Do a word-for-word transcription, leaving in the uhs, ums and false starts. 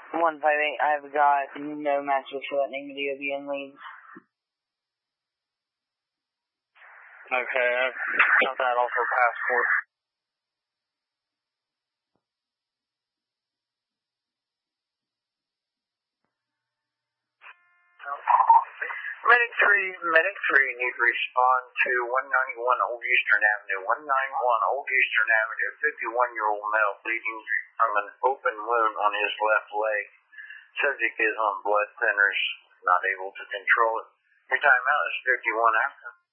one five eight, I've got no matches for that name of D O B in Leeds. Okay, I've got that also passport. Medic three, Medic three, need to respond to one ninety-one Old Eastern Avenue. one ninety-one Old Eastern Avenue, fifty-one-year-old male bleeding from an open wound on his left leg. Subject is on blood thinners, not able to control it. Your timeout is fifty-one after.